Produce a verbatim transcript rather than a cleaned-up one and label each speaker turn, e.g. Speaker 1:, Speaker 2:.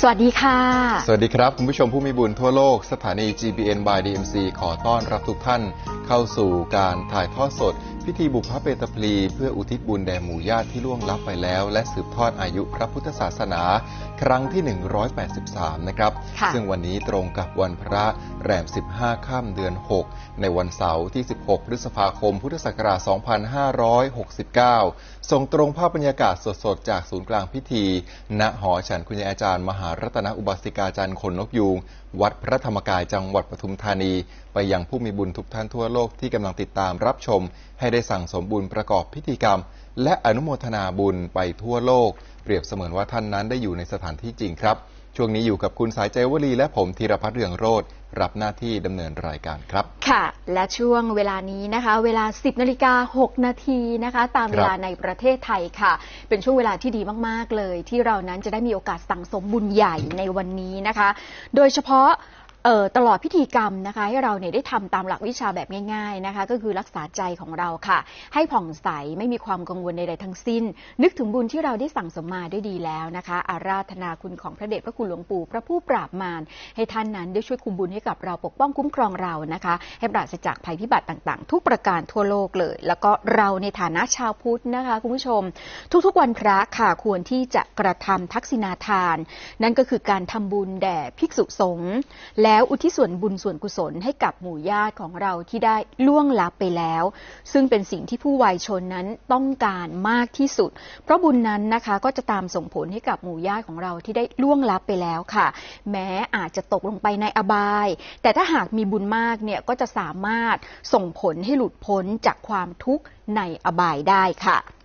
Speaker 1: สวัสดีค่ะ
Speaker 2: สวัสดีครับคุณผู้ชมผู้มีบุญทั่วโลกสถานี จี บี เอ็น by ดี เอ็ม ซี ขอต้อนรับทุกท่านเข้าสู่การถ่ายทอดสดพิธีบุพเพตพลีเพื่ออุทิศบุญแด่หมู่ญาติที่ล่วงลับไปแล้วและสืบทอดอายุพระพุทธศาสนาครั้งที่หนึ่งร้อยแปดสิบสามนะครับซึ่งวันนี้ตรงกับวันพระแรมสิบห้าค่ำเดือนหกในวันเสาร์ที่สิบหกพฤษภาคมพุทธศักราชสองพันห้าร้อยหกสิบเก้าส่งตรงภาพบรรยากาศสดๆจากศูนย์กลางพิธีณหอฉันคุณยายอาจารย์มหารัตนอุบาสิกาจารย์ขนนกยูงวัดพระธรรมกายจังหวัดปทุมธานีไปยังผู้มีบุญทุกท่านทั่วโลกที่กำลังติดตามรับชมให้ได้สั่งสมบุญประกอบพิธีกรรมและอนุโมทนาบุญไปทั่วโลกเปรียบเสมือนว่าท่านนั้นได้อยู่ในสถานที่จริงครับช่วงนี้อยู่กับคุณสายใจวลีและผมธีรพัฒน์เรืองโรจน์รับหน้าที่ดำเนินรายการครับ
Speaker 1: ค่ะและช่วงเวลานี้นะคะเวลา สิบนาฬิกาหกนาทีนะคะตามเวลาในประเทศไทยค่ะเป็นช่วงเวลาที่ดีมากๆเลยที่เรานั้นจะได้มีโอกาสสั่งสมบุญใหญ่ในวันนี้นะคะโดยเฉพาะเอ่อตลอดพิธีกรรมนะคะให้เราเนี่ยได้ทำตามหลักวิชาแบบง่ายๆนะคะก็คือรักษาใจของเราค่ะให้ผ่องใสไม่มีความกังวลใดๆทั้งสิ้นนึกถึงบุญที่เราได้สั่งสมมาได้ดีแล้วนะคะอาราธนาคุณของพระเดชพระคุณหลวงปู่พระผู้ปราบมารให้ท่านนั้นได้ช่วยคุมบุญให้กับเราปกป้องคุ้มครองเรานะคะให้ปราศจากภัยพิบัติต่างๆทุกประการทั่วโลกเลยแล้วก็เราในฐานะชาวพุทธนะคะคุณผู้ชมทุกๆวันพระค่ะควรที่จะกระทำทักษิณาทานนั่นก็คือการทำบุญแด่ภิกษุสงฆ์แล้วอุทิศส่วนบุญส่วนกุศลให้กับหมู่ญาติของเราที่ได้ล่วงลับไปแล้วซึ่งเป็นสิ่งที่ผู้วายชนนั้นต้องการมากที่สุดเพราะบุญนั้นนะคะก็จะตามส่งผลให้กับหมู่ญาติของเราที่ได้ล่วงลับไปแล้วค่ะแม้อาจจะตกลงไปในอบายแต่ถ้าหากมีบุญมากเนี่ยก็จะสามารถส่งผลให้หลุดพ้นจากความทุกข์ในอบายได้ค่ะ